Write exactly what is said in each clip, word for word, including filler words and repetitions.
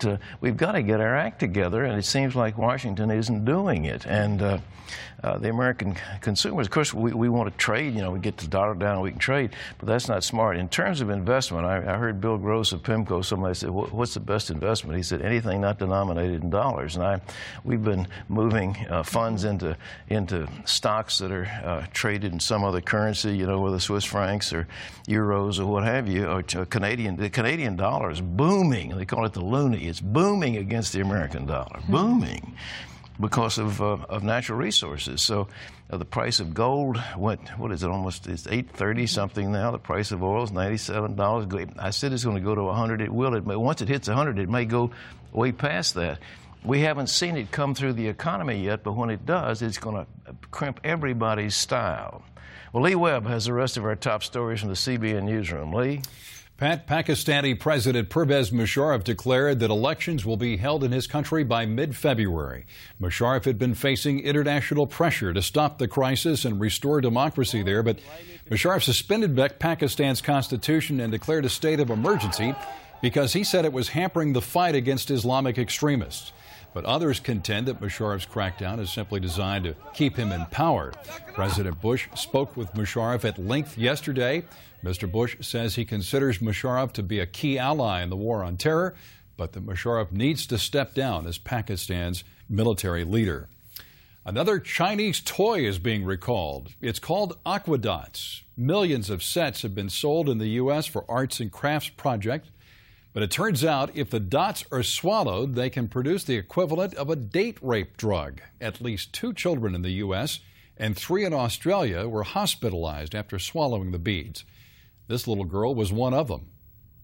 But uh, we've got to get our act together, and it seems like Washington isn't doing it. And uh, uh, the American consumers, of course, we, we want to trade. You know, we get the dollar down, we can trade, but that's not smart. In terms of investment, I, I heard Bill Gross of PIMCO, somebody said, what's the best investment? He said, anything not denominated in dollars. And I, we've been moving uh, funds into, into stocks that are uh, traded in some other currency, you know, whether Swiss francs or euros or what have you, or Canadian. The Canadian dollar is booming. They call it the loonie. It's booming against the American dollar, booming, because of, uh, of natural resources. So uh, the price of gold went, what is it, almost, it's eight thirty something now. The price of oil is ninety-seven dollars. I said it's going to go to one hundred. It will. It may, once it hits one hundred, it may go way past that. We haven't seen it come through the economy yet, but when it does, it's going to crimp everybody's style. Well, Lee Webb has the rest of our top stories from the C B N newsroom. Lee? Pat, Pakistani President Pervez Musharraf declared that elections will be held in his country by mid-February. Musharraf had been facing international pressure to stop the crisis and restore democracy there, but Musharraf suspended Pakistan's constitution and declared a state of emergency because he said it was hampering the fight against Islamic extremists. But others contend that Musharraf's crackdown is simply designed to keep him in power. President Bush spoke with Musharraf at length yesterday. Mister Bush says he considers Musharraf to be a key ally in the war on terror, but that Musharraf needs to step down as Pakistan's military leader. Another Chinese toy is being recalled. It's called Aquadots. Millions of sets have been sold in the U S for arts and crafts projects. But it turns out if the dots are swallowed, they can produce the equivalent of a date rape drug. At least two children in the U S and three in Australia were hospitalized after swallowing the beads. This little girl was one of them.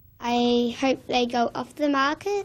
I hope they go off the market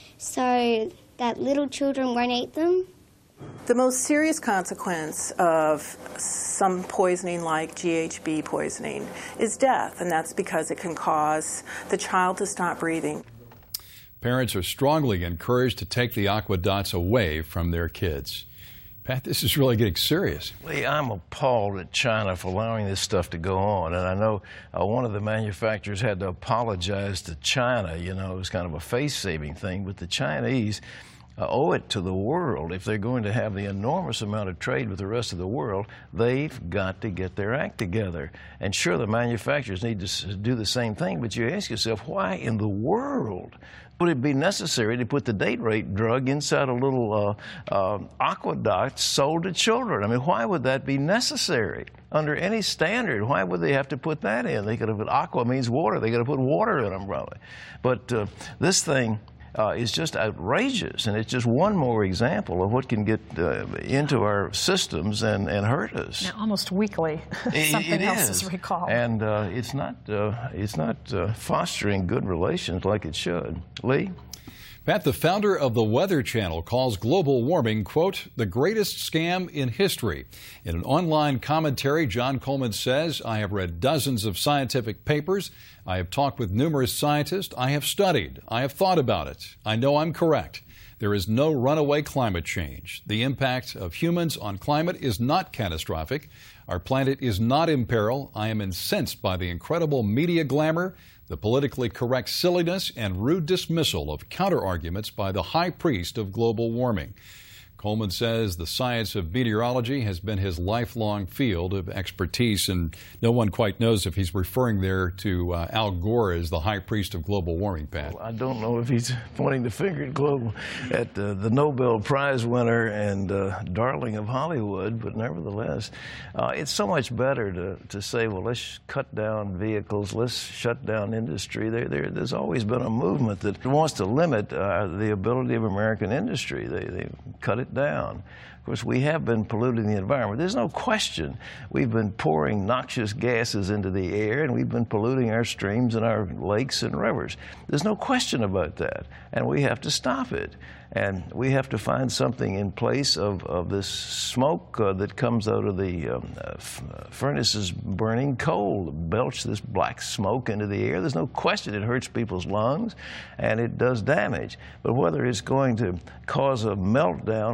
so that little children won't eat them. The most serious consequence of some poisoning like G H B poisoning is death, and that's because it can cause the child to stop breathing. Parents are strongly encouraged to take the Aquadots away from their kids. Pat, this is really getting serious. Lee, I'm appalled at China for allowing this stuff to go on. And I know uh, one of the manufacturers had to apologize to China. You know, it was kind of a face-saving thing. But the Chinese uh, owe it to the world. If they're going to have the enormous amount of trade with the rest of the world, they've got to get their act together. And sure, the manufacturers need to do the same thing. But you ask yourself, why in the world would it be necessary to put the date rape drug inside a little uh, uh, Aquadot sold to children? I mean, why would that be necessary? Under any standard, why would they have to put that in? They could have put aqua means water. They could have put water in them, probably. But uh, this thing uh, is just outrageous, and it's just one more example of what can get uh, into our systems and, and hurt us. Now, almost weekly, something it, it else is. is recalled. And uh, it's not, uh, it's not uh, fostering good relations like it should. Lee? Pat, the founder of the Weather Channel calls global warming, quote, the greatest scam in history. In an online commentary, John Coleman says, I have read dozens of scientific papers. I have talked with numerous scientists. I have studied. I have thought about it. I know I'm correct. There is no runaway climate change. The impact of humans on climate is not catastrophic. Our planet is not in peril. I am incensed by the incredible media glamour, the politically correct silliness, and rude dismissal of counter-arguments by the high priest of global warming. Coleman says the science of meteorology has been his lifelong field of expertise, and no one quite knows if he's referring there to uh, Al Gore as the high priest of global warming, Pat. Well, I don't know if he's pointing the finger at global at uh, the Nobel Prize winner and uh, darling of Hollywood, but nevertheless, uh, it's so much better to, to say, well, let's cut down vehicles, let's shut down industry. There, there, there's always been a movement that wants to limit uh, the ability of American industry. They, they cut it down. Of course, we have been polluting the environment. There's no question. We've been pouring noxious gases into the air, and we've been polluting our streams and our lakes and rivers. There's no question about that, and we have to stop it. And we have to find something in place of, of this smoke uh, that comes out of the um, uh, furnaces burning coal, belch this black smoke into the air. There's no question it hurts people's lungs, and it does damage. But whether it's going to cause a meltdown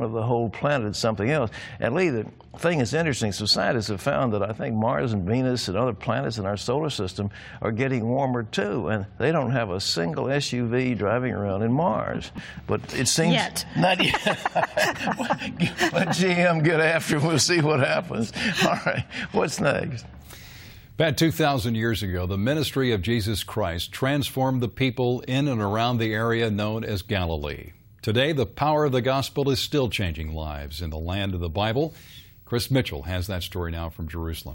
one of the whole planet. It's something else. And Lee, the thing that's interesting, so scientists have found that I think Mars and Venus and other planets in our solar system are getting warmer too, and they don't have a single S U V driving around in Mars. But it seems yet. Not yet. Let G M get after it. We'll see what happens. All right, what's next? About two thousand years ago, the ministry of Jesus Christ transformed the people in and around the area known as Galilee. Today, the power of the gospel is still changing lives in the land of the Bible. Chris Mitchell has that story now from Jerusalem.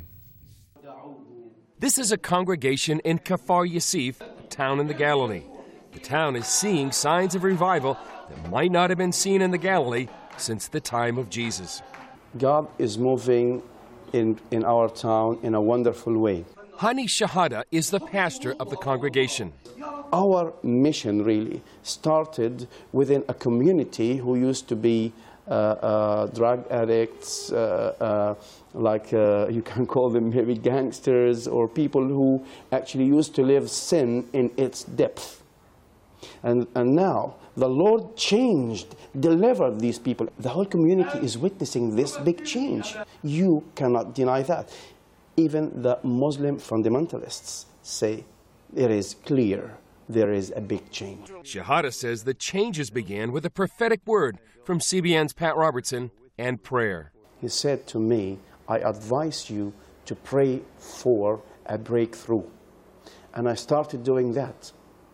This is a congregation in Kfar Yasif, a town in the Galilee. The town is seeing signs of revival that might not have been seen in the Galilee since the time of Jesus. God is moving in, in our town in a wonderful way. Hani Shahada is the pastor of the congregation. Our mission really started within a community who used to be uh, uh, drug addicts, uh, uh, like uh, you can call them maybe gangsters, or people who actually used to live sin in its depth. And, and now the Lord changed, delivered these people. The whole community is witnessing this big change. You cannot deny that. Even the Muslim fundamentalists say it is clear there is a big change. Shahada says the changes began with a prophetic word from C B N's Pat Robertson and prayer. He said to me, I advise you to pray for a breakthrough. And I started doing that.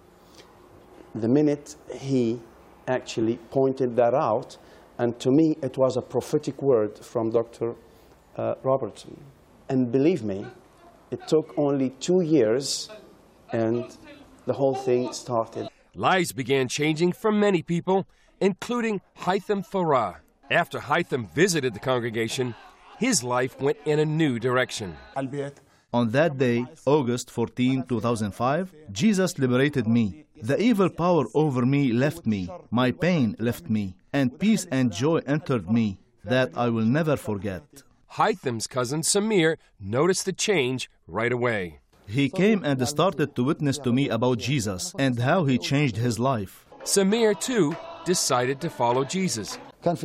The minute he actually pointed that out, and to me it was a prophetic word from Doctor Uh, Robertson. And believe me, it took only two years and the whole thing started. Lives began changing for many people, including Haitham Farah. After Haitham visited the congregation, his life went in a new direction. On that day, August fourteenth, two thousand five, Jesus liberated me. The evil power over me left me, my pain left me, and peace and joy entered me that I will never forget. Haitham's cousin Samir noticed the change right away. He came and started to witness to me about Jesus and how he changed his life. Samir, too, decided to follow Jesus.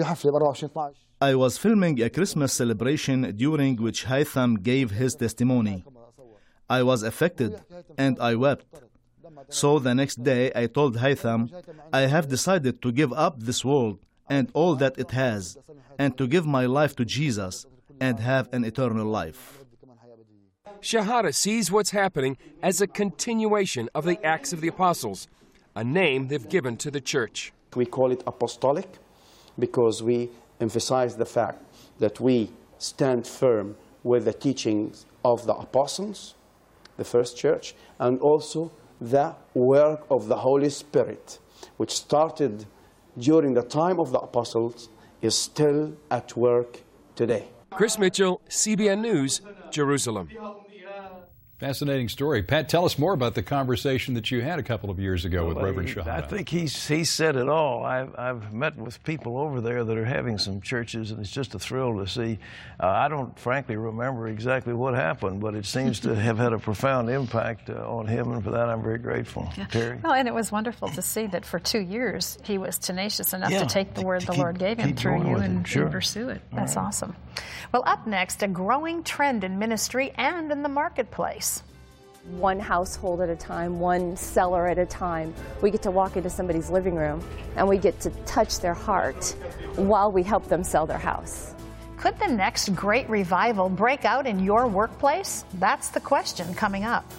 I was filming a Christmas celebration during which Haitham gave his testimony. I was affected and I wept. So the next day I told Haitham, I have decided to give up this world and all that it has, and to give my life to Jesus and have an eternal life. Shahada sees what's happening as a continuation of the Acts of the Apostles, a name they've given to the church. We call it apostolic because we emphasize the fact that we stand firm with the teachings of the apostles, the first church, and also the work of the Holy Spirit, which started during the time of the apostles, is still at work today. Chris Mitchell, C B N News, Jerusalem. Fascinating story. Pat, tell us more about the conversation that you had a couple of years ago well, with Reverend he, Shahada. I think he's, he said it all. I've, I've met with people over there that are having some churches, and it's just a thrill to see. Uh, I don't frankly remember exactly what happened, but it seems to have had a profound impact uh, on him, and for that I'm very grateful. Yeah. Terry? Well, and it was wonderful to see that for two years he was tenacious enough yeah, to take the word to the keep, Lord gave him through you and, sure. and pursue it. That's right. awesome. Well, up next, a growing trend in ministry and in the marketplace. One household at a time, one seller at a time. We get to walk into somebody's living room and we get to touch their heart while we help them sell their house. Could the next great revival break out in your workplace? That's the question coming up.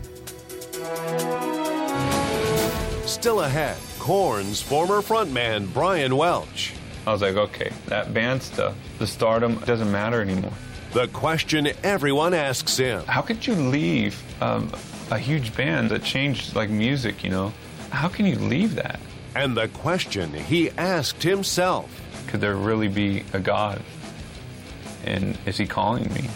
Still ahead, Korn's former frontman Brian Welch. I was like, okay, that band stuff, the stardom doesn't matter anymore. The question everyone asks him. How could you leave um, a huge band that changed like music, you know? How can you leave that? And the question he asked himself. Could there really be a God? And is he calling me?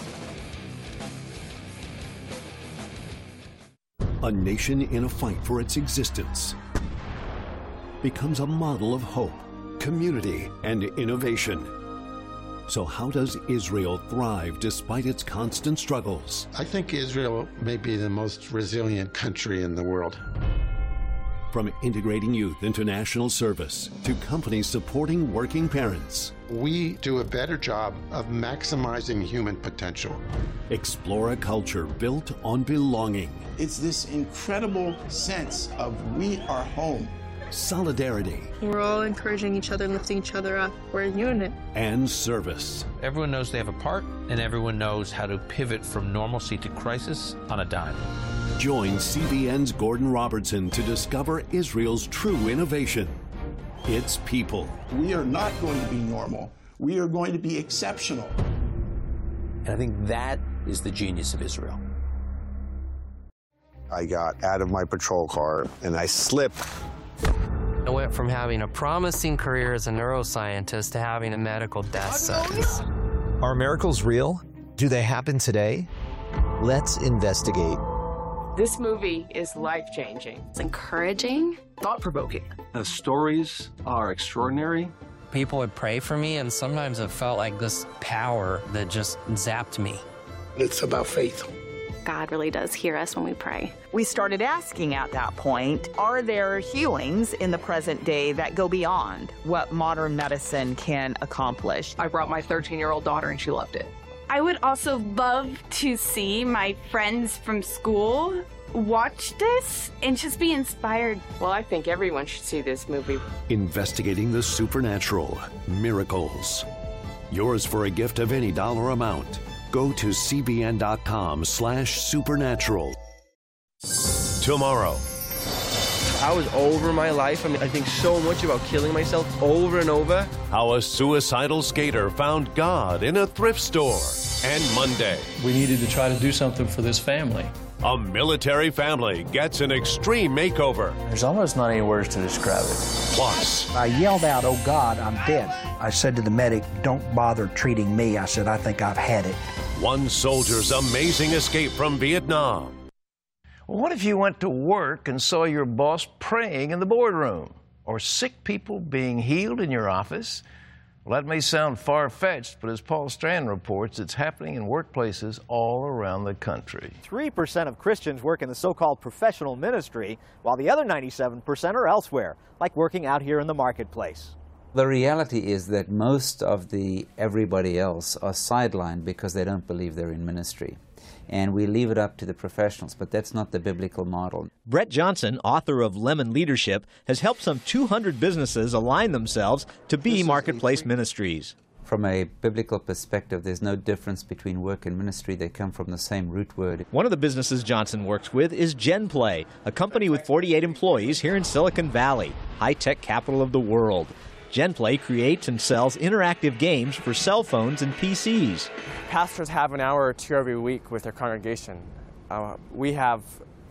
A nation in a fight for its existence becomes a model of hope, community, and innovation. So how does Israel thrive despite its constant struggles? I think Israel may be the most resilient country in the world. From integrating youth into national service to companies supporting working parents. We do a better job of maximizing human potential. Explore a culture built on belonging. It's this incredible sense of we are home. Solidarity. We're all encouraging each other, lifting each other up. We're a unit. And service. Everyone knows they have a part, and everyone knows how to pivot from normalcy to crisis on a dime. Join C B N's Gordon Robertson to discover Israel's true innovation. Its people. We are not going to be normal. We are going to be exceptional. And I think that is the genius of Israel. I got out of my patrol car and I slipped. I went from having a promising career as a neuroscientist to having a medical death sentence. Are miracles real? Do they happen today? Let's investigate. This movie is life-changing. It's encouraging. Thought-provoking. The stories are extraordinary. People would pray for me, and sometimes it felt like this power that just zapped me. It's about faith. God really does hear us when we pray. We started asking at that point, are there healings in the present day that go beyond what modern medicine can accomplish? I brought my thirteen-year-old daughter, and she loved it. I would also love to see my friends from school watch this and just be inspired. Well, I think everyone should see this movie. Investigating the supernatural. Miracles. Yours for a gift of any dollar amount. Go to cbn.com slash supernatural. Tomorrow. I was over my life. I mean, I think so much about killing myself over and over. How a suicidal skater found God in a thrift store. And Monday. We needed to try to do something for this family. A military family gets an extreme makeover. There's almost not any words to describe it. Plus. I yelled out, "Oh God, I'm dead." I said to the medic, "Don't bother treating me." I said, "I think I've had it." One soldier's amazing escape from Vietnam. Well, what if you went to work and saw your boss praying in the boardroom? Or sick people being healed in your office? Well, that may sound far-fetched, but as Paul Strand reports, it's happening in workplaces all around the country. three percent of Christians work in the so-called professional ministry, while the other ninety-seven percent are elsewhere, like working out here in the marketplace. The reality is that most of the everybody else are sidelined because they don't believe they're in ministry. And we leave it up to the professionals, but that's not the biblical model. Brett Johnson, author of Lemon Leadership, has helped some two hundred businesses align themselves to be marketplace ministries. From a biblical perspective, there's no difference between work and ministry. They come from the same root word. One of the businesses Johnson works with is GenPlay, a company with forty-eight employees here in Silicon Valley, high-tech capital of the world. GenPlay creates and sells interactive games for cell phones and P Cs. Pastors have an hour or two every week with their congregation. Uh, we have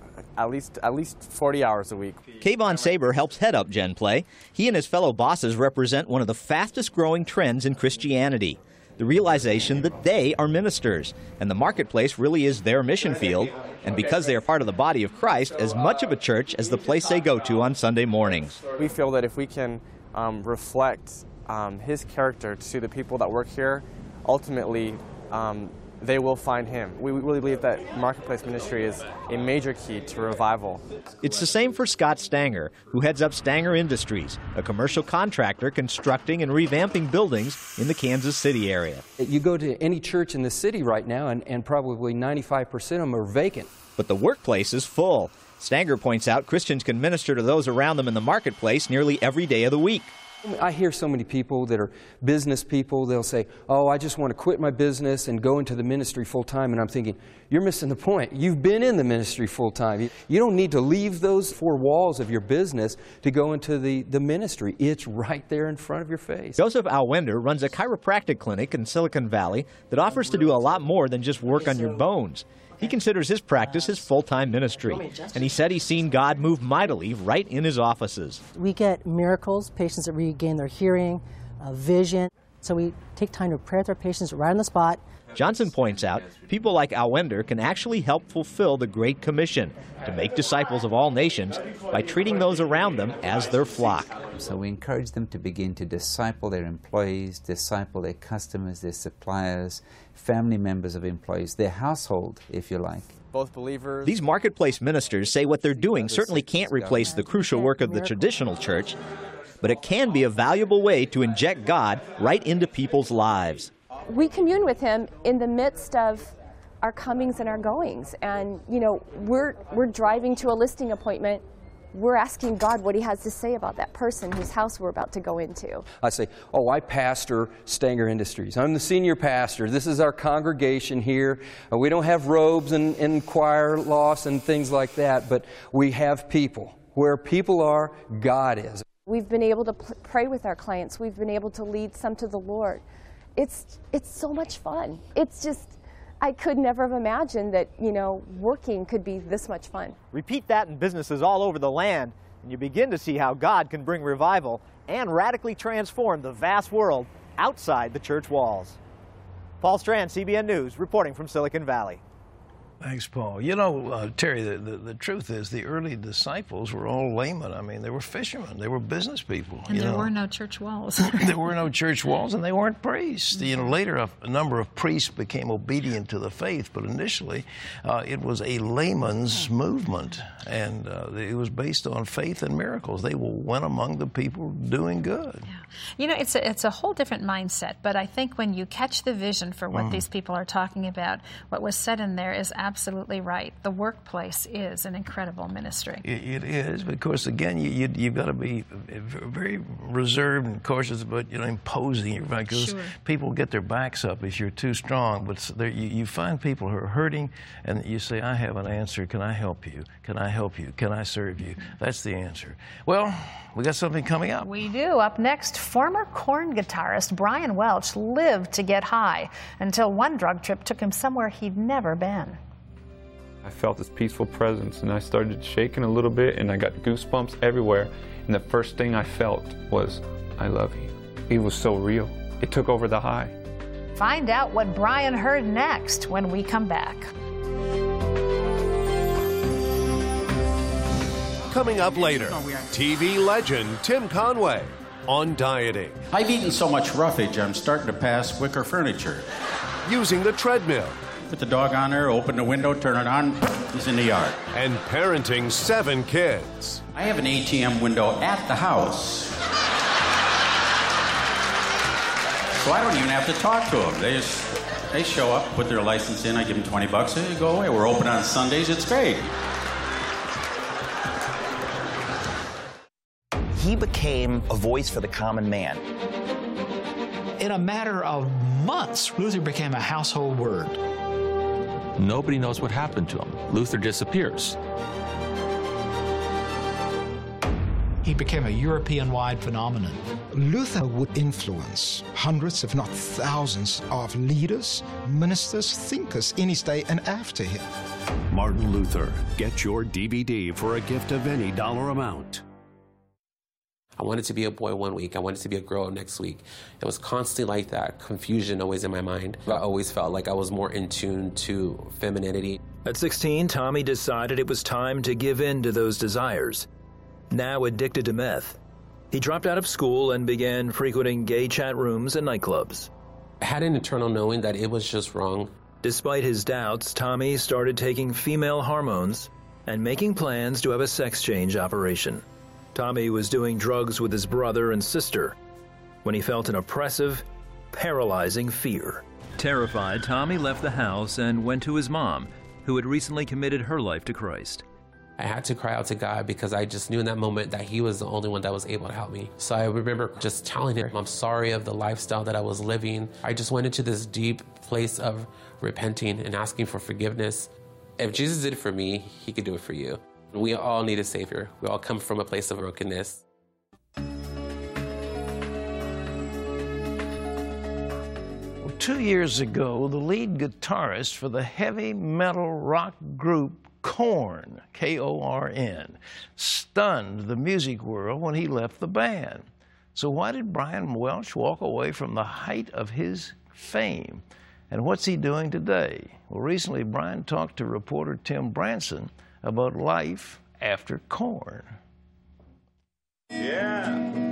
at least at least forty hours a week. Kayvon Saber helps head up GenPlay. He and his fellow bosses represent one of the fastest growing trends in Christianity, the realization that they are ministers, and the marketplace really is their mission field, and because they are part of the body of Christ, as much of a church as the place they go to on Sunday mornings. We feel that if we can um, reflect um, his character to the people that work here, ultimately um, they will find him. We really believe that marketplace ministry is a major key to revival. It's the same for Scott Stanger, who heads up Stanger Industries, a commercial contractor constructing and revamping buildings in the Kansas City area. You go to any church in the city right now, and, and probably ninety-five percent of them are vacant. But the workplace is full. Stanger points out Christians can minister to those around them in the marketplace nearly every day of the week. I hear so many people that are business people, they'll say, oh, I just want to quit my business and go into the ministry full time. And I'm thinking, you're missing the point. You've been in the ministry full time. You don't need to leave those four walls of your business to go into the, the ministry. It's right there in front of your face. Joseph Alwender runs a chiropractic clinic in Silicon Valley that offers to do a lot more than just work on your bones. He considers his practice his full-time ministry, and he said he's seen God move mightily right in his offices. We get miracles, patients that regain their hearing, uh, vision. So we take time to pray with our patients right on the spot. Johnson points out people like Al Wender can actually help fulfill the Great Commission to make disciples of all nations by treating those around them as their flock. So we encourage them to begin to disciple their employees, disciple their customers, their suppliers, family members of employees, their household, if you like. Both believers. These marketplace ministers say what they're doing certainly can't replace the crucial work of the traditional church, but it can be a valuable way to inject God right into people's lives. We commune with him in the midst of our comings and our goings. And, you know, we're, we're driving to a listing appointment. We're asking God what he has to say about that person whose house we're about to go into. I say, oh, I pastor Stanger Industries. I'm the senior pastor. This is our congregation here. Uh, we don't have robes and, and choir loss and things like that, but we have people. Where people are, God is. We've been able to pray with our clients. We've been able to lead some to the Lord. It's, it's so much fun. It's just, I could never have imagined that, you know, working could be this much fun. Repeat that in businesses all over the land, and you begin to see how God can bring revival and radically transform the vast world outside the church walls. Paul Strand, C B N News, reporting from Silicon Valley. Thanks, Paul. You know, uh, Terry, the, the, the truth is the early disciples were all laymen. I mean, they were fishermen. They were business people. And you there know. were no church walls. There were no church walls, and they weren't priests. You know, later a, a number of priests became obedient to the faith, but initially uh, it was a layman's movement, and uh, it was based on faith and miracles. They went among the people doing good. Yeah. You know, it's a, it's a whole different mindset, but I think when you catch the vision for what mm. these people are talking about, what was said in there is absolutely right. The workplace is an incredible ministry. It, it is, because again, you, you, you've got to be very reserved and cautious about, you know, imposing, because sure. people get their backs up if you're too strong. But there, you, you find people who are hurting, and you say, I have an answer. Can I help you? Can I help you? Can I serve you? That's the answer. Well, we got something coming up. We do. Up next, former Korn guitarist Brian Welch lived to get high until one drug trip took him somewhere he'd never been. I felt this peaceful presence, and I started shaking a little bit, and I got goosebumps everywhere. And the first thing I felt was, I love you. It was so real. It took over the high. Find out what Brian heard next when we come back. Coming up later, T V legend Tim Conway on dieting. I've eaten so much roughage, I'm starting to pass wicker furniture. Using the treadmill. Put the dog on there, open the window, turn it on, he's in the yard. And parenting seven kids. I have an A T M window at the house. So I don't even have to talk to them. They just, they show up, put their license in, I give them twenty bucks, they go away. We're open on Sundays, it's great. He became a voice for the common man. In a matter of months, Luther became a household word. Nobody knows what happened to him. Luther disappears. He became a European-wide phenomenon. Luther would influence hundreds, if not thousands, of leaders, ministers, thinkers in his day and after him. Martin Luther. Get your D V D for a gift of any dollar amount. I wanted to be a boy one week. I wanted to be a girl next week. It was constantly like that, confusion always in my mind. I always felt like I was more in tune to femininity. At sixteen, Tommy decided it was time to give in to those desires. Now addicted to meth, he dropped out of school and began frequenting gay chat rooms and nightclubs. I had an internal knowing that it was just wrong. Despite his doubts, Tommy started taking female hormones and making plans to have a sex change operation. Tommy was doing drugs with his brother and sister when he felt an oppressive, paralyzing fear. Terrified, Tommy left the house and went to his mom, who had recently committed her life to Christ. I had to cry out to God because I just knew in that moment that he was the only one that was able to help me. So I remember just telling him I'm sorry of the lifestyle that I was living. I just went into this deep place of repenting and asking for forgiveness. If Jesus did it for me, he could do it for you. We all need a Savior. We all come from a place of brokenness. Well, two years ago, the lead guitarist for the heavy metal rock group Korn, K O R N, stunned the music world when he left the band. So why did Brian Welch walk away from the height of his fame And what's he doing today? Well, recently Brian talked to reporter Tim Branson about life after corn. Yeah.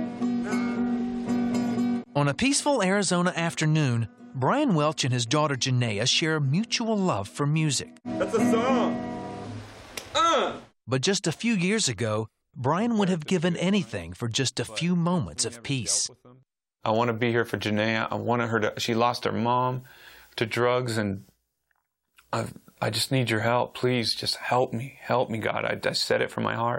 On a peaceful Arizona afternoon, Brian Welch and his daughter Janaea share a mutual love for music. That's a song. Uh. But just a few years ago, Brian would have given anything for just a few moments of peace. I want to be here for Janaea. I wanted her to, she lost her mom to drugs, and I, I just need your help. Please, just help me. Help me, God. I, I said it from my heart.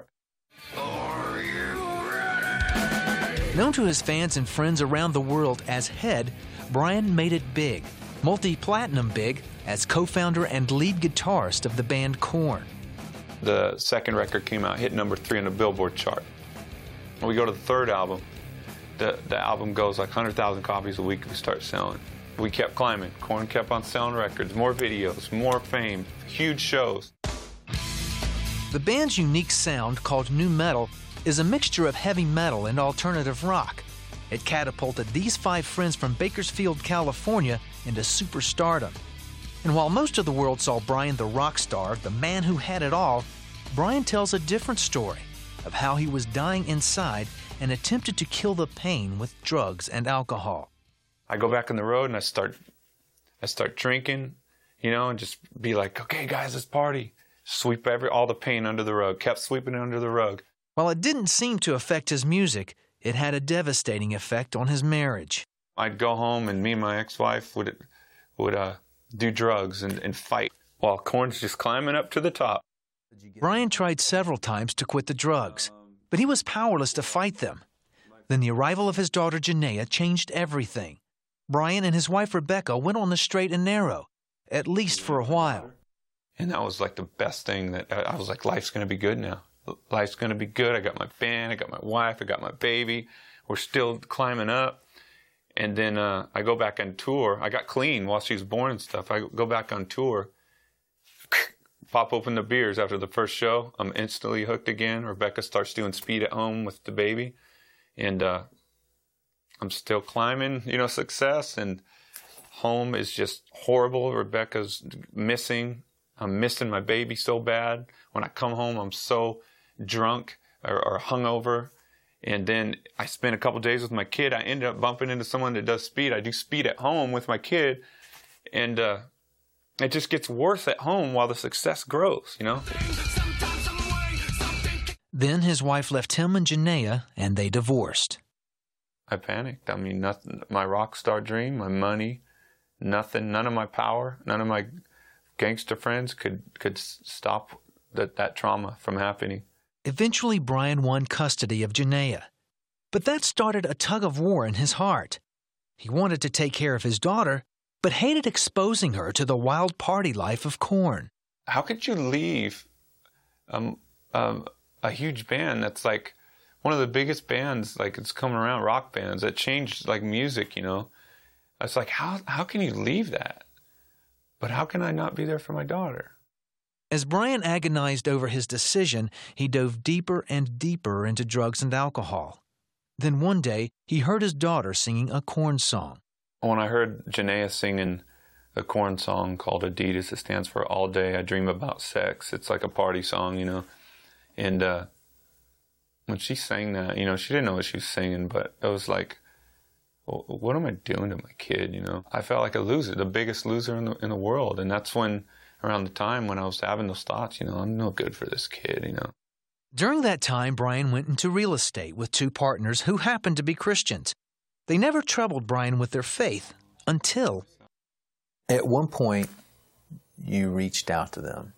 Known to his fans and friends around the world as Head, Brian made it big, multi-platinum big, as co-founder and lead guitarist of the band Korn. The second record came out, hit number three on the Billboard chart. When we go to the third album, the, the album goes like one hundred thousand copies a week we start selling. We kept climbing. Korn kept on selling records, more videos, more fame, huge shows. The band's unique sound, called nu metal, is a mixture of heavy metal and alternative rock. It catapulted these five friends from Bakersfield, California, into superstardom. And while most of the world saw Brian the rock star, the man who had it all, Brian tells a different story of how he was dying inside and attempted to kill the pain with drugs and alcohol. I go back on the road and I start, I start drinking, you know, and just be like, okay, guys, let's party. Sweep every all the pain under the rug. Kept sweeping it under the rug. While it didn't seem to affect his music, it had a devastating effect on his marriage. I'd go home and me and my ex-wife would would uh, do drugs and, and fight while Korn's just climbing up to the top. Brian tried several times to quit the drugs, but he was powerless to fight them. Then the arrival of his daughter Janaea changed everything. Brian and his wife Rebecca went on the straight and narrow, at least for a while. And that was like the best thing that I was like, life's going to be good now. Life's going to be good. I got my band, I got my wife, I got my baby. We're still climbing up. And then uh, I go back on tour. I got clean while she was born and stuff. I go back on tour, pop open the beers after the first show. I'm instantly hooked again. Rebecca starts doing speed at home with the baby. And uh, I'm still climbing, you know, success. And home is just horrible. Rebecca's missing. I'm missing my baby so bad. When I come home, I'm so drunk or, or hungover. And then I spend a couple days with my kid. I end up bumping into someone that does speed. I do speed at home with my kid. And uh, it just gets worse at home while the success grows, you know? Then his wife left him and Janaea, and they divorced. I panicked. I mean, nothing. My rock star dream, my money, nothing, none of my power, none of my gangster friends could, could stop that, that trauma from happening. Eventually, Brian won custody of Janaea. But that started a tug of war in his heart. He wanted to take care of his daughter, but hated exposing her to the wild party life of Korn. How could you leave um, um, a huge band that's like one of the biggest bands, like it's coming around, rock bands, that changed like music, you know? It's like, how, how can you leave that? But how can I not be there for my daughter? As Brian agonized over his decision, he dove deeper and deeper into drugs and alcohol. Then one day, he heard his daughter singing a Korn song. When I heard Janaea singing a Korn song called Adidas, it stands for All Day I Dream About Sex. It's like a party song, you know. And uh, when she sang that, you know, she didn't know what she was singing, but it was like, well, what am I doing to my kid, you know? I felt like a loser, the biggest loser in the, in the world. And that's when, around the time when I was having those thoughts, you know, I'm no good for this kid, you know. During that time, Brian went into real estate with two partners who happened to be Christians. They never troubled Brian with their faith until... At one point, you reached out to them.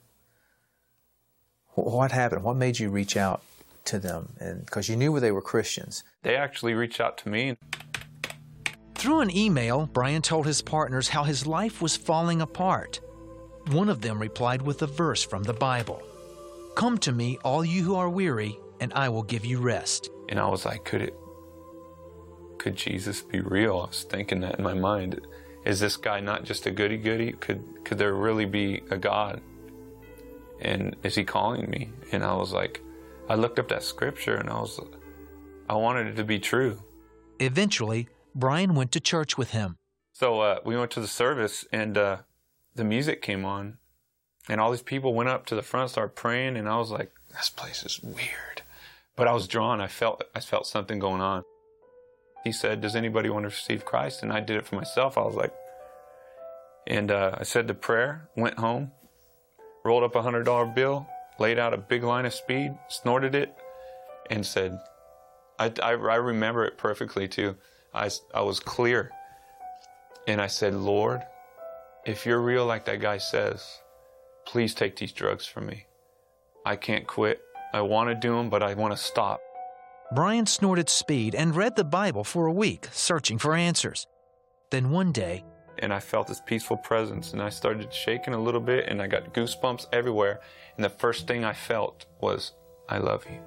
What happened? What made you reach out to them? And because you knew they were Christians. They actually reached out to me. Through an email, Brian told his partners how his life was falling apart. One of them replied with a verse from the Bible. "Come to me, all you who are weary, and I will give you rest." And I was like, could it, could Jesus be real? I was thinking that in my mind. Is this guy not just a goody-goody? Could, could there really be a God? And is he calling me? And I was like, I looked up that scripture and I was, I wanted it to be true. Eventually, Brian went to church with him. So uh, we went to the service, and uh, the music came on, and all these people went up to the front, started praying, and I was like, this place is weird. But I was drawn. I felt I felt something going on. He said, does anybody want to receive Christ? And I did it for myself. I was like, and uh, I said the prayer, went home, rolled up a one hundred dollar bill, laid out a big line of speed, snorted it, and said, I, I, I remember it perfectly too. I, I was clear. And I said, Lord, if you're real like that guy says, please take these drugs from me. I can't quit. I want to do them, but I want to stop. Brian snorted speed and read the Bible for a week, searching for answers. Then one day, and I felt this peaceful presence, and I started shaking a little bit, and I got goosebumps everywhere. And the first thing I felt was, I love you.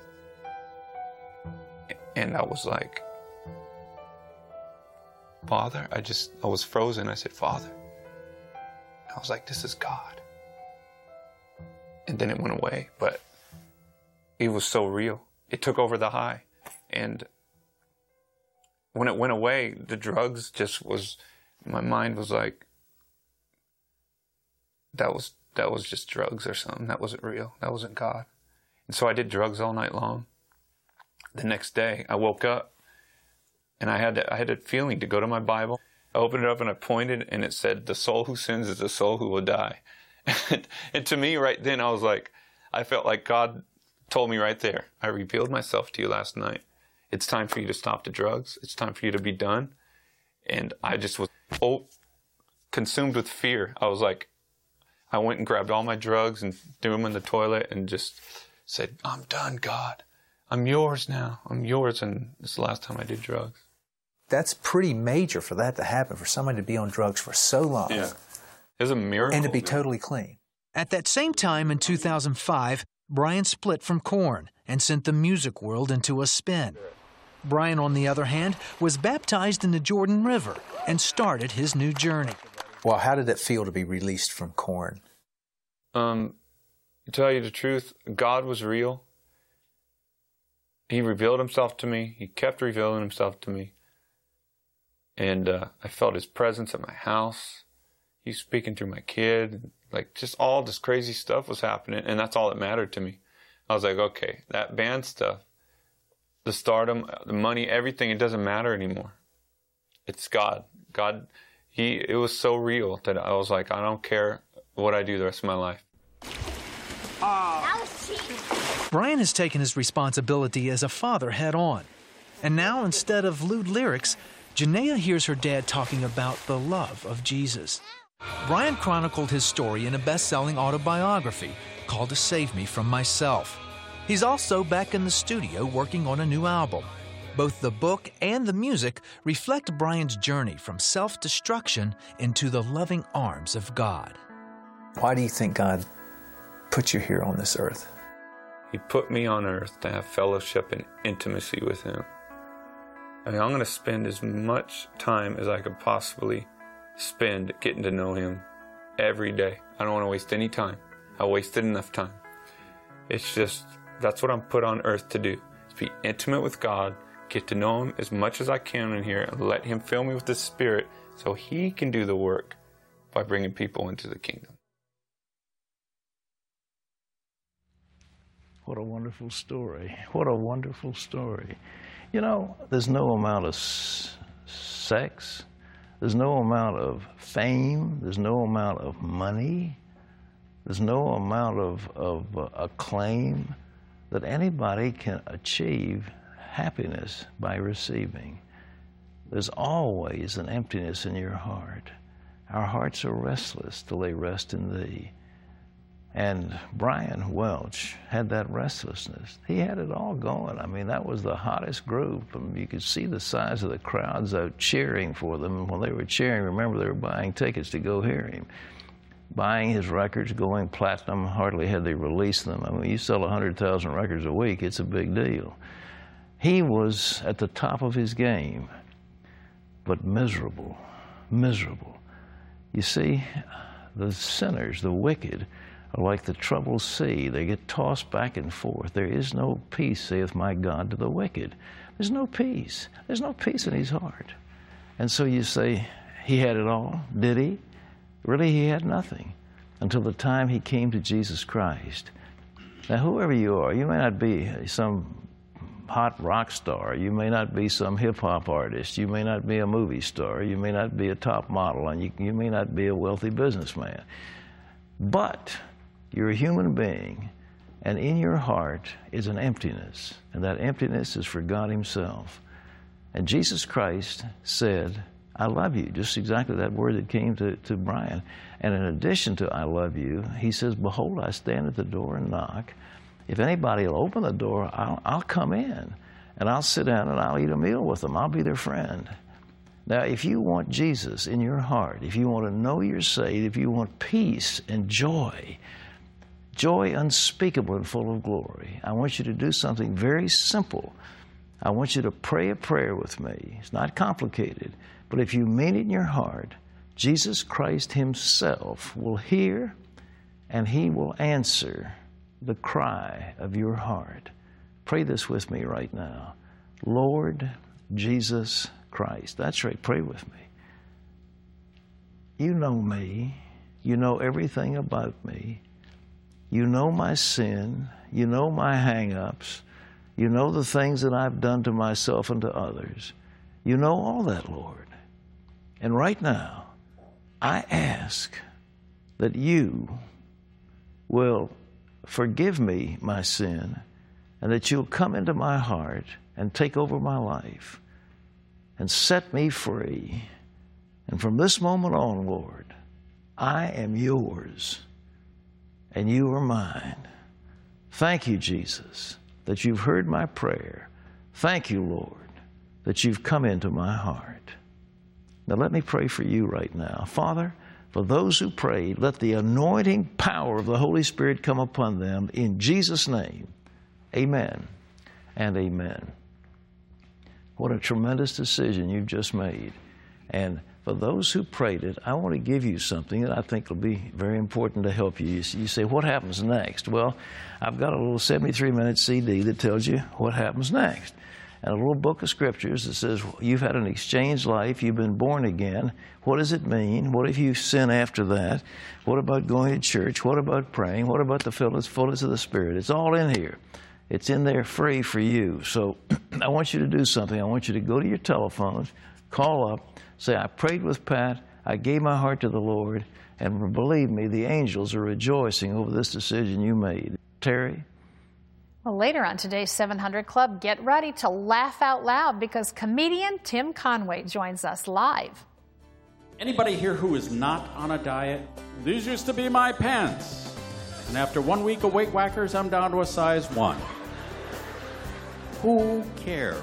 And I was like, Father, I just, I was frozen. I said, Father. I was like, this is God. And then it went away, but it was so real. It took over the high. And when it went away, the drugs just was, my mind was like, that was, that was just drugs or something. That wasn't real. That wasn't God. And so I did drugs all night long. The next day, I woke up, and I had, I had a feeling to go to my Bible. I opened it up and I pointed, and it said, the soul who sins is the soul who will die. And, and to me, right then, I was like, I felt like God told me right there, I revealed myself to you last night. It's time for you to stop the drugs. It's time for you to be done. And I just was oh, consumed with fear. I was like, I went and grabbed all my drugs and threw them in the toilet and just said, I'm done, God. I'm yours now. I'm yours. And this is the last time I did drugs. That's pretty major for that to happen, for somebody to be on drugs for so long. Yeah. It was a miracle. And to be man. totally clean. At that same time in two thousand five, Brian split from Korn and sent the music world into a spin. Brian, on the other hand, was baptized in the Jordan River and started his new journey. Well, how did it feel to be released from Korn? Um, to tell you the truth, God was real. He revealed himself to me. He kept revealing himself to me. And uh, I felt his presence at my house. He was speaking through my kid. Like, just all this crazy stuff was happening, and that's all that mattered to me. I was like, okay, that band stuff, the stardom, the money, everything, it doesn't matter anymore. It's God. God, he, it was so real that I was like, I don't care what I do the rest of my life. That was cheap. Brian has taken his responsibility as a father head on. And now, instead of lewd lyrics, Janaea hears her dad talking about the love of Jesus. Brian chronicled his story in a best-selling autobiography called To Save Me From Myself. He's also back in the studio working on a new album. Both the book and the music reflect Brian's journey from self-destruction into the loving arms of God. Why do you think God put you here on this earth? He put me on earth to have fellowship and intimacy with him. I mean, I'm going to spend as much time as I could possibly spend getting to know him every day. I don't want to waste any time. I wasted enough time. It's just, that's what I'm put on earth to do. Is be intimate with God, get to know him as much as I can in here, and let him fill me with his Spirit so he can do the work by bringing people into the kingdom. What a wonderful story. What a wonderful story. You know, there's no amount of s- sex, there's no amount of fame, there's no amount of money, there's no amount of, of uh, acclaim that anybody can achieve happiness by receiving. There's always an emptiness in your heart. Our hearts are restless till they rest in thee. And Brian Welch had that restlessness. He had it all going. I mean, that was the hottest group. I mean, you could see the size of the crowds out cheering for them. And when they were cheering, remember, they were buying tickets to go hear him. Buying his records, going platinum, hardly had they released them. I mean, you sell one hundred thousand records a week, it's a big deal. He was at the top of his game, but miserable, miserable. You see, the sinners, the wicked, are like the troubled sea. They get tossed back and forth. There is no peace, saith my God, to the wicked. There's no peace. There's no peace in his heart. And so you say, he had it all. Did he? Really, he had nothing until the time he came to Jesus Christ. Now, whoever you are, you may not be some hot rock star, you may not be some hip-hop artist, you may not be a movie star, you may not be a top model, and you, you may not be a wealthy businessman. But you're a human being, and in your heart is an emptiness, and that emptiness is for God himself. And Jesus Christ said, I love you, just exactly that word that came to, to Brian. And in addition to I love you, he says, behold, I stand at the door and knock. If anybody will open the door, I'll, I'll come in, and I'll sit down and I'll eat a meal with them. I'll be their friend. Now, if you want Jesus in your heart, if you want to know you're saved, if you want peace and joy, joy unspeakable and full of glory, I want you to do something very simple. I want you to pray a prayer with me. It's not complicated, but if you mean it in your heart, Jesus Christ himself will hear and he will answer the cry of your heart. Pray this with me right now. Lord Jesus Christ. That's right, pray with me. You know me. You know everything about me. You know my sin. You know my hang-ups. You know the things that I've done to myself and to others. You know all that, Lord. And right now, I ask that you will forgive me my sin, and that you'll come into my heart and take over my life and set me free. And from this moment on, Lord, I am yours and you are mine. Thank you, Jesus, that you've heard my prayer. Thank you, Lord, that you've come into my heart. Now let me pray for you right now. Father, for those who prayed, let the anointing power of the Holy Spirit come upon them in Jesus' name. Amen and amen. What a tremendous decision you've just made. And for those who prayed it, I want to give you something that I think will be very important to help you. You say, what happens next? Well, I've got a little seventy-three minute C D that tells you what happens next. And a little book of scriptures that says, you've had an exchanged life, you've been born again. What does it mean? What if you sin after that? What about going to church? What about praying? What about the fullness, fullness of the Spirit? It's all in here. It's in there free for you. So I want you to do something. I want you to go to your telephones, call up, say, I prayed with Pat, I gave my heart to the Lord, and believe me, the angels are rejoicing over this decision you made. Terry? Well, later on today's seven hundred Club, get ready to laugh out loud because comedian Tim Conway joins us live. Anybody here who is not on a diet? These used to be my pants. And after one week of Weight Whackers, I'm down to a size one. Who cares?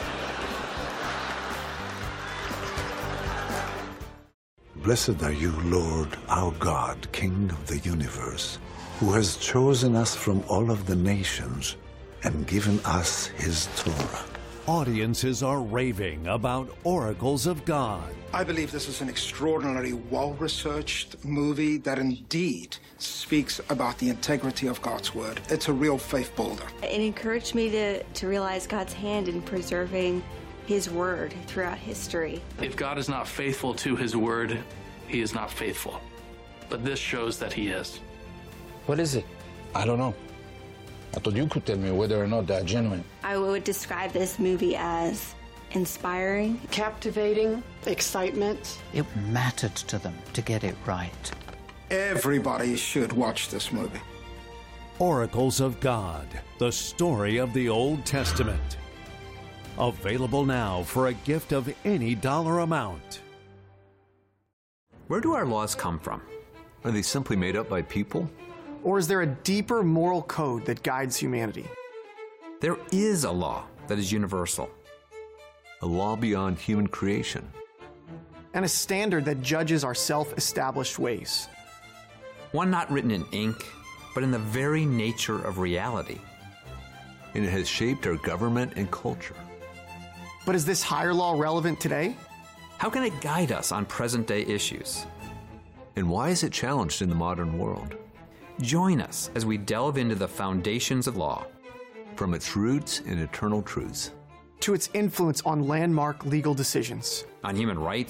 Blessed are you, Lord, our God, King of the universe, who has chosen us from all of the nations and given us his Torah. Audiences are raving about Oracles of God. I believe this is an extraordinarily well-researched movie that indeed speaks about the integrity of God's Word. It's a real faith builder. It encouraged me to, to realize God's hand in preserving his Word throughout history. If God is not faithful to his Word, he is not faithful. But this shows that he is. What is it? I don't know. I thought you could tell me whether or not they're genuine. I would describe this movie as inspiring, captivating, excitement. It mattered to them to get it right. Everybody should watch this movie. Oracles of God, the story of the Old Testament. Available now for a gift of any dollar amount. Where do our laws come from? Are they simply made up by people? Or is there a deeper moral code that guides humanity? There is a law that is universal. A law beyond human creation. And a standard that judges our self-established ways. One not written in ink, but in the very nature of reality. And it has shaped our government and culture. But is this higher law relevant today? How can it guide us on present-day issues? And why is it challenged in the modern world? Join us as we delve into the foundations of law. From its roots and eternal truths. To its influence on landmark legal decisions. On human rights,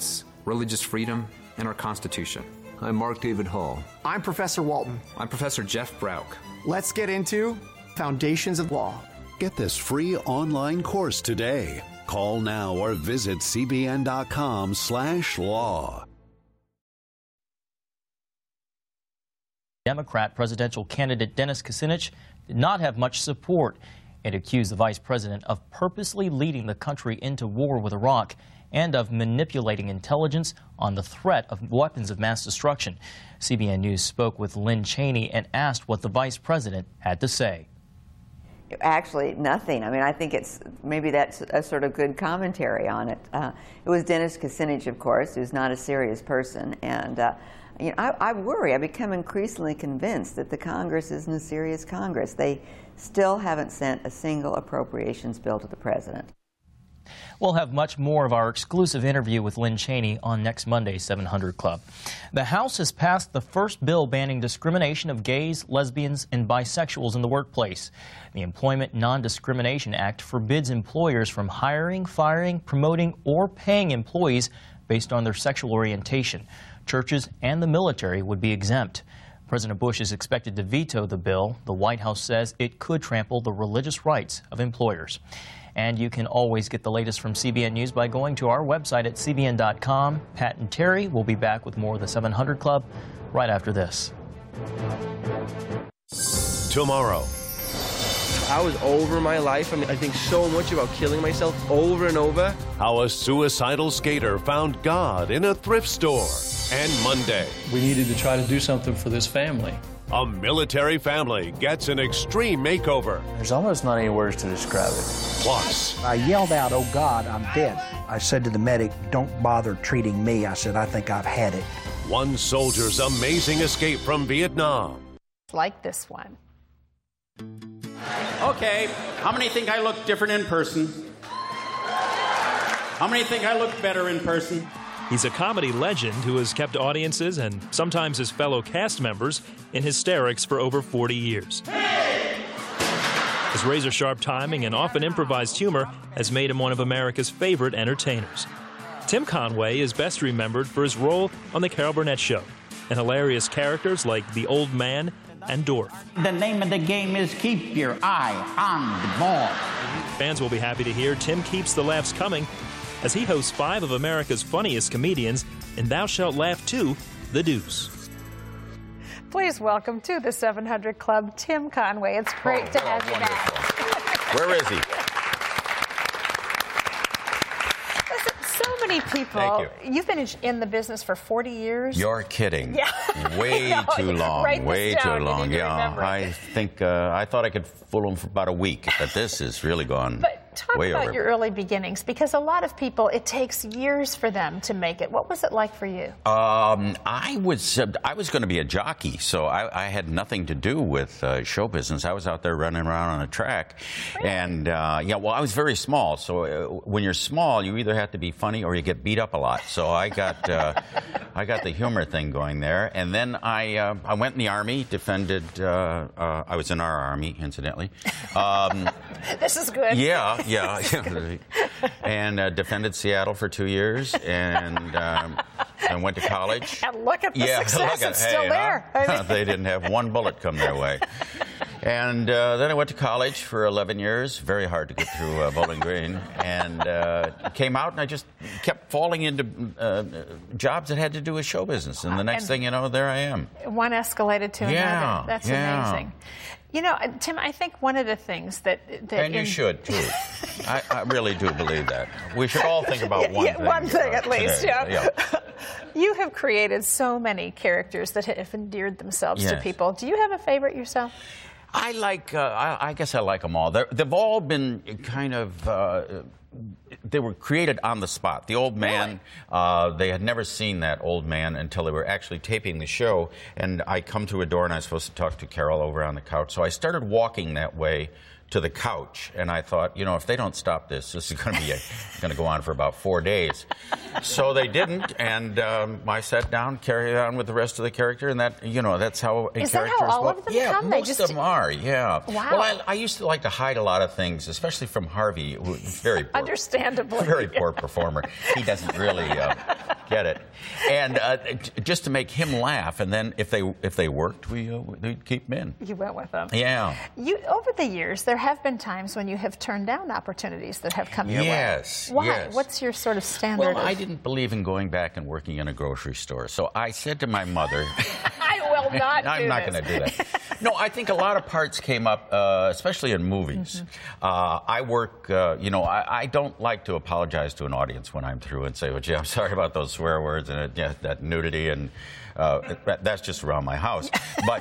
religious freedom, and our Constitution. I'm Mark David Hall. I'm Professor Walton. I'm Professor Jeff Brauk. Let's get into Foundations of Law. Get this free online course today. Call now or visit cbn.com slash law. Democrat presidential candidate Dennis Kucinich did not have much support and accused the vice president of purposely leading the country into war with Iraq and of manipulating intelligence on the threat of weapons of mass destruction. C B N News spoke with Lynn Cheney and asked what the vice president had to say. Actually, nothing. I mean, I think it's maybe that's a sort of good commentary on it. Uh, it was Dennis Kucinich, of course, who's not a serious person, and uh, you know, I, I worry. I become increasingly convinced that the Congress isn't a serious Congress. They still haven't sent a single appropriations bill to the president. We'll have much more of our exclusive interview with Lynn Cheney on next Monday's seven hundred Club. The House has passed the first bill banning discrimination of gays, lesbians, and bisexuals in the workplace. The Employment Non-Discrimination Act forbids employers from hiring, firing, promoting, or paying employees based on their sexual orientation. Churches and the military would be exempt. President Bush is expected to veto the bill. The White House says it could trample the religious rights of employers. And you can always get the latest from C B N News by going to our website at c b n dot com. Pat and Terry will be back with more of the seven hundred Club right after this. Tomorrow. I was over my life. I mean, I think so much about killing myself over and over. How a suicidal skater found God in a thrift store. And Monday. We needed to try to do something for this family. A military family gets an extreme makeover. There's almost not any words to describe it. Plus, I yelled out, "Oh God, I'm dead." I said to the medic, "Don't bother treating me." I said, "I think I've had it." One soldier's amazing escape from Vietnam. Like this one. Okay, how many think I look different in person? How many think I look better in person? He's a comedy legend who has kept audiences and sometimes his fellow cast members in hysterics for over forty years. His razor-sharp timing and often improvised humor has made him one of America's favorite entertainers. Tim Conway is best remembered for his role on The Carol Burnett Show and hilarious characters like the Old Man and Dorf. The name of the game is keep your eye on the ball. Fans will be happy to hear Tim keeps the laughs coming as he hosts five of America's funniest comedians in Thou Shalt Laugh Too, The Deuce. Please welcome to the seven hundred Club, Tim Conway. It's great oh, to have you back. Where is he? So many people. You. You've been in the business for forty years. You're kidding. Yeah. Way no, too long. Write Way this too down. long. Yeah. I think uh, I thought I could fool them for about a week, but this is really gone. But talk way about over. your early beginnings, because a lot of people, it takes years for them to make it. What was it like for you? Um, I was uh, I was going to be a jockey, so I, I had nothing to do with uh, show business. I was out there running around on a track, really? and uh, yeah, well, I was very small. So uh, when you're small, you either have to be funny or you get beat up a lot. So I got uh, I got the humor thing going there, and then I uh, I went in the Army, defended. Uh, uh, I was in our Army, incidentally. Um, this is good. Yeah, yeah, and uh, defended Seattle for two years, and um, and went to college. And look at the yeah, success; at, it's hey, still there. Huh? They didn't have one bullet come their way. And uh, then I went to college for eleven years. Very hard to get through uh, Bowling Green. And uh, came out, and I just kept falling into uh, jobs that had to do with show business. And the next and thing you know, there I am. One escalated to yeah, another. That's yeah. amazing. You know, Tim, I think one of the things that... that and you in... should, too. I, I really do believe that. We should all think about yeah, one yeah, thing. One thing, at least, today. yeah. yeah. You have created so many characters that have endeared themselves yes. to people. Do you have a favorite yourself? I like, uh, I, I guess I like them all. They're, they've all been kind of, uh, they were created on the spot. The Old Man, really? uh, they had never seen that Old Man until they were actually taping the show. And I come to a door and I was supposed to talk to Carol over on the couch. So I started walking that way to the couch, and I thought, you know, if they don't stop this, this is going to be going to go on for about four days. So they didn't, and um, I sat down, carried on with the rest of the character, and that, you know, that's how a is character that how is. all Well, of them yeah, come? most They just... of them are. Yeah. Wow. Well, I, I used to like to hide a lot of things, especially from Harvey, who is very poor, understandably very poor performer. He doesn't really uh, get it, and uh, just to make him laugh, and then if they if they worked, we uh, we'd keep him in. You went with them. Yeah. You over the years, there have been times when you have turned down opportunities that have come your yes, way. Why? Yes. What's your sort of standard? Well, of... I didn't believe in going back and working in a grocery store, so I said to my mother, I will not. I'm do not going to do that. No, I think a lot of parts came up, uh, especially in movies. Mm-hmm. uh, I work, uh, you know, I, I don't like to apologize to an audience when I'm through and say, well, gee, I'm sorry about those swear words and uh, yeah, that nudity, and uh, that, that's just around my house. But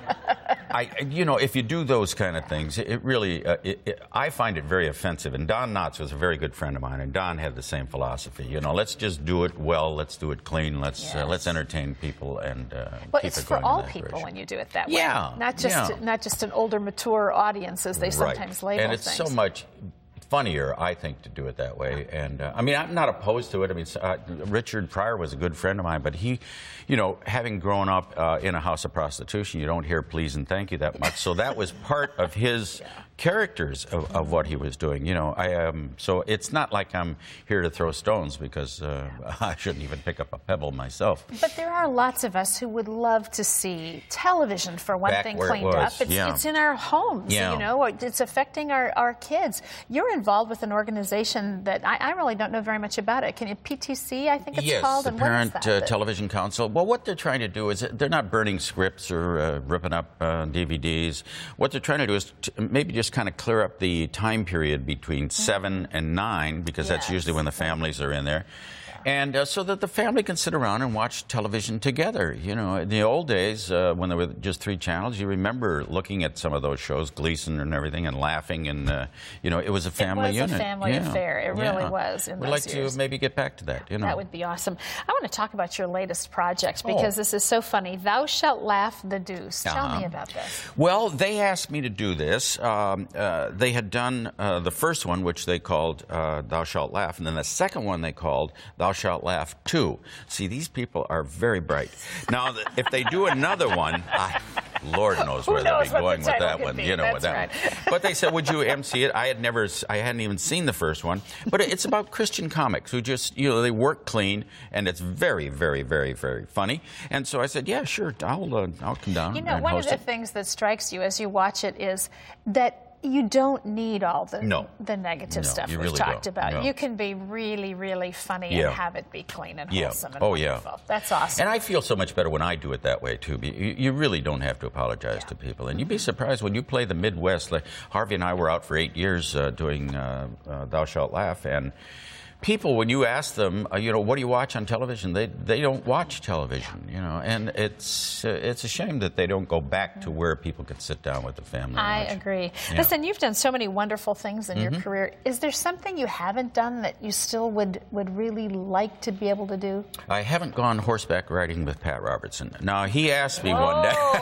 I, you know, if you do those kind of things, it really, uh, it, it, I find it very offensive. And Don Knotts was a very good friend of mine, and Don had the same philosophy. You know, let's just do it well, let's do it clean, let's yes. uh, let's entertain people and uh, well, keep it's it for going all in that people direction. when you do it that way. Yeah, not just yeah. not just an older, mature audience, as they right. sometimes label and it's things. so much funnier, I think, to do it that way. And uh, I mean, I'm not opposed to it. I mean, uh, Richard Pryor was a good friend of mine, but he, you know, having grown up uh, in a house of prostitution, you don't hear please and thank you that much. So that was part of his yeah. characters of, of what he was doing. You know, I um, so it's not like I'm here to throw stones, because uh, I shouldn't even pick up a pebble myself. But there are lots of us who would love to see television, for one Back thing, where cleaned it up. was. It's, Yeah. it's in our homes, Yeah. you know. It's affecting our, our kids. You're involved with an organization that I, I really don't know very much about it. Can you, P T C, I think it's yes, called? the and what is Parent that? uh, Television Council. Well, what they're trying to do is they're not burning scripts or uh, ripping up uh, D V Ds. What they're trying to do is to maybe just kind of clear up the time period between mm-hmm. seven and nine, because yes. that's usually when the families are in there. And uh, so that the family can sit around and watch television together. You know, in the old days, uh, when there were just three channels, you remember looking at some of those shows, Gleason and everything, and laughing, and, uh, you know, it was a family unit. It was a family yeah. affair. It yeah. really was in We'd those like years. to maybe get back to that, you know. That would be awesome. I want to talk about your latest project, because oh. this is so funny. Thou Shalt Laugh, the Deuce. Tell uh-huh. me about this. Well, they asked me to do this. Um, uh, they had done uh, the first one, which they called uh, Thou Shalt Laugh, and then the second one they called Thou Shalt Laugh two. See, these people are very bright. Now, if they do another one, I, Lord knows where they'll be going with that one. You know, with that right. one. But they said, "Would you M C it?" I had never, I hadn't even seen the first one. But it's about Christian comics who just, you know, they work clean, and it's very, very, very, very funny. And so I said, "Yeah, sure, I'll, uh, I'll come down." You know, and one host of the it. things that strikes you as you watch it is that you don't need all the no. the negative no, stuff you we've really talked don't. about. No. You can be really, really funny yeah. and have it be clean and yeah. wholesome and oh, wonderful. Yeah. That's awesome. And I feel so much better when I do it that way, too. You, you really don't have to apologize yeah. to people. And you'd be surprised when you play the Midwest. Like Harvey and I were out for eight years uh, doing uh, uh, Thou Shalt Laugh, and people, when you ask them, uh, you know, what do you watch on television? They they don't watch television, you know, and it's uh, it's a shame that they don't go back to where people can sit down with the family. I and watch. agree. Yeah. Listen, you've done so many wonderful things in mm-hmm. your career. Is there something you haven't done that you still would, would really like to be able to do? I haven't gone horseback riding with Pat Robertson. Now, he asked me Whoa, one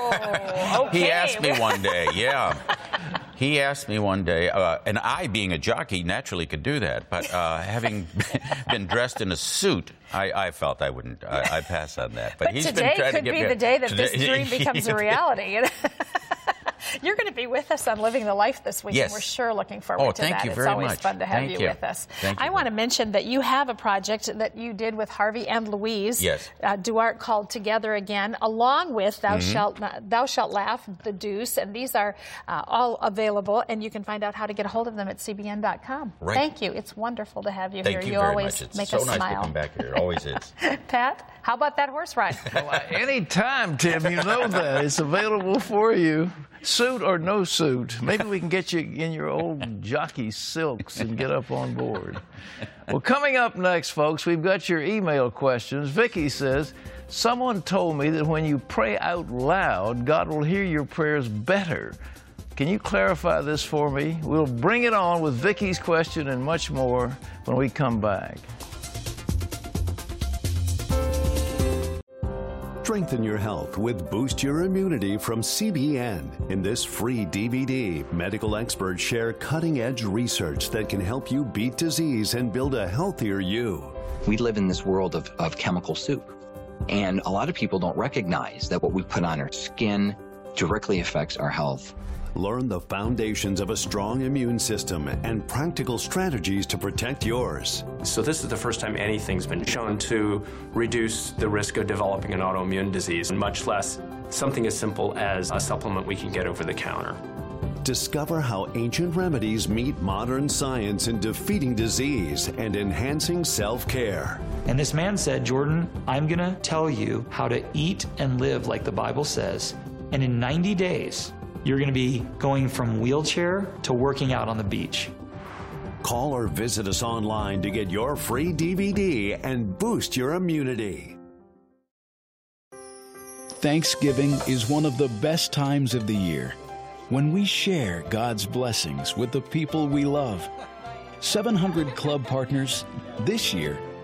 day. okay. He asked me one day, yeah. He asked me one day, uh, and I, being a jockey, naturally could do that. But uh, having been dressed in a suit, I, I felt I wouldn't. I, I pass on that. But, but he's today been trying could to get be me, the day that today, this dream becomes a reality. You're going to be with us on Living the Life this week, yes. and we're sure looking forward oh, to thank that. You it's very always much. fun to have thank you, you with us. Thank I you. want to mention that you have a project that you did with Harvey and Louise yes. uh, Duarte, called Together Again, along with Thou, mm-hmm. Shalt, Thou Shalt Laugh, The Deuce, and these are uh, all available, and you can find out how to get a hold of them at C B N dot com. Right. Thank you. It's wonderful to have you thank here. You, you very always much. It's make so us nice smile. to come back here. It always is. Pat, how about that horse ride? Well, uh, anytime, Tim. You know that. It's available for you. Suit or no suit. Maybe we can get you in your old jockey silks and get up on board. Well, coming up next, folks, we've got your email questions. Vicki says, someone told me that when you pray out loud, God will hear your prayers better. Can you clarify this for me? We'll bring it on with Vicki's question and much more when we come back. Strengthen your health with Boost Your Immunity from C B N. In this free D V D, medical experts share cutting-edge research that can help you beat disease and build a healthier you. We live in this world of, of chemical soup, and a lot of people don't recognize that what we put on our skin directly affects our health. Learn the foundations of a strong immune system and practical strategies to protect yours. So this is the first time anything's been shown to reduce the risk of developing an autoimmune disease, much less something as simple as a supplement we can get over the counter. Discover how ancient remedies meet modern science in defeating disease and enhancing self-care. And this man said, Jordan, I'm going to tell you how to eat and live like the Bible says, and in ninety days, you're going to be going from wheelchair to working out on the beach. Call or visit us online to get your free D V D and boost your immunity. Thanksgiving is one of the best times of the year when we share God's blessings with the people we love. seven hundred Club partners, this year